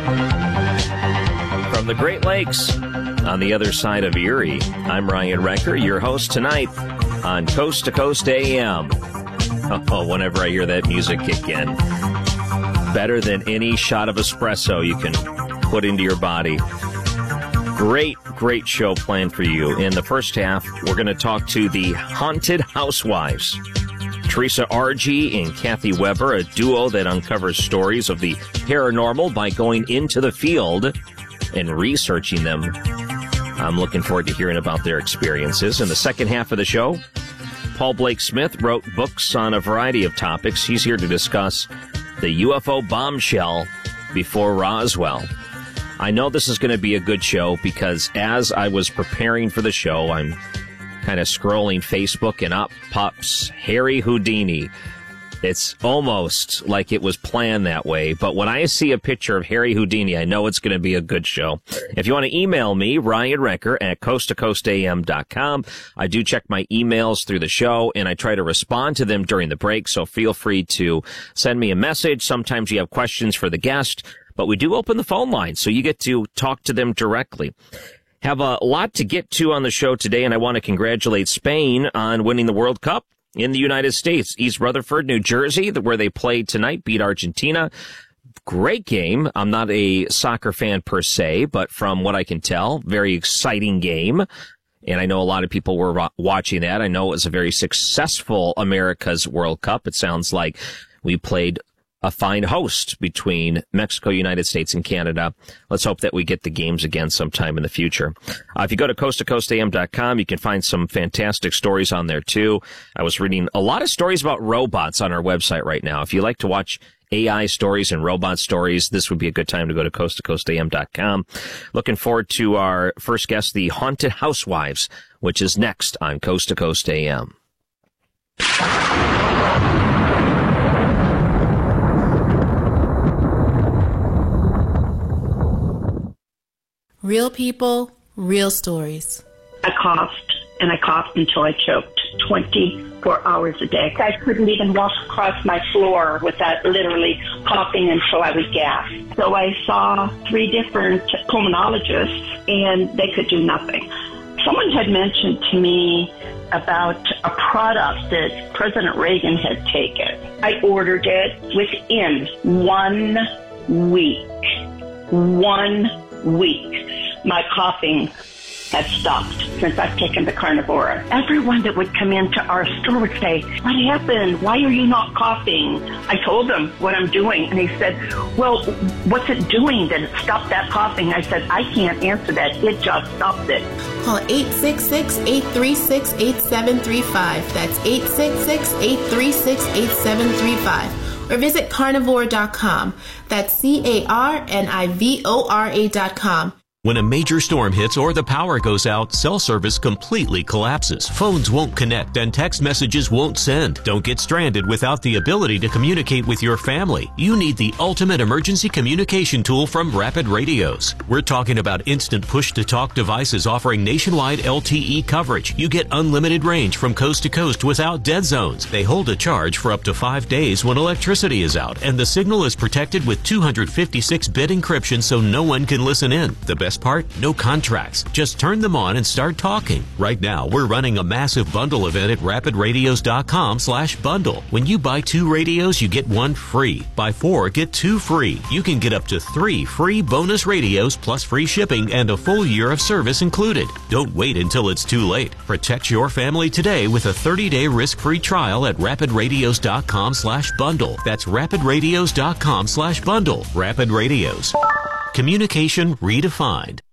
From the Great Lakes on the other side of Erie, I'm Ryan Recker, your host tonight on Coast to Coast AM. Oh, whenever I hear that music kick in, better than any shot of espresso you can put into your body. Great show planned for you. In the first half, we're going to talk to the Haunted Housewives. Teresa Argy and Kathy Weber, a duo that uncovers stories of the paranormal by going into the field and researching them. I'm looking forward to hearing about their experiences. In the second half of the show, Paul Blake Smith wrote books on a variety of topics. He's here to discuss the UFO bombshell before Roswell. I know this is going to be a good show because as I was preparing for the show, I'm kind of scrolling Facebook and up pops Harry Houdini. It's almost like it was planned that way, but when I see a picture of Harry Houdini, I know it's going to be a good show. If you want to email me, Ryan Recker at coasttocoastam.com. I do check my emails through the show, and I try to respond to them during the break, so feel free to send me a message. Sometimes you have questions for the guest, but we do open the phone line, so you get to talk to them directly. Have a lot to get to on the show today, and I want to congratulate Spain on winning the World Cup in the United States. East Rutherford, New Jersey, where they played tonight, beat Argentina. Great game. I'm not a soccer fan per se, but from what I can tell, very exciting game. And I know a lot of people were watching that. I know it was a very successful America's World Cup. It sounds like we played a fine host between Mexico, United States, and Canada. Let's hope that we get the games again sometime in the future. If you go to coasttocoastam.com, you can find some fantastic stories on there, too. I was reading a lot of stories about robots on our website right now. If you like to watch AI stories and robot stories, this would be a good time to go to coasttocoastam.com. Looking forward to our first guest, the Haunted Housewives, which is next on Coast to Coast AM. Real people, real stories. I coughed, and I coughed until I choked 24 hours a day. I couldn't even walk across my floor without literally coughing until I would gasp. So I saw 3 different pulmonologists, and they could do nothing. Someone had mentioned to me about a product that President Reagan had taken. I ordered it within 1 week. 1 week. My coughing has stopped since I've taken the Carnivora. Everyone that would come into our store would say, "What happened? Why are you not coughing?" I told them what I'm doing, and he said, "Well, what's it doing that it stopped that coughing?" I said, "I can't answer that. It just stopped it." Call 866-836-8735. That's 866-836-8735. Or visit carnivore.com. That's carnivora.com. When a major storm hits or the power goes out, cell service completely collapses. Phones won't connect and text messages won't send. Don't get stranded without the ability to communicate with your family. You need the ultimate emergency communication tool from Rapid Radios. We're talking about instant push-to-talk devices offering nationwide LTE coverage. You get unlimited range from coast to coast without dead zones. They hold a charge for up to 5 days when electricity is out, and the signal is protected with 256-bit encryption so no one can listen in. The best part? No contracts. Just turn them on and start talking. Right now, we're running a massive bundle event at rapidradios.com/bundle. When you buy 2 radios, you get 1 free. Buy 4, get 2 free. You can get up to 3 free bonus radios plus free shipping and a full year of service included. Don't wait until it's too late. Protect your family today with a 30-day risk-free trial at rapidradios.com/bundle. That's rapidradios.com/bundle. Rapid Radios. Communication redefined.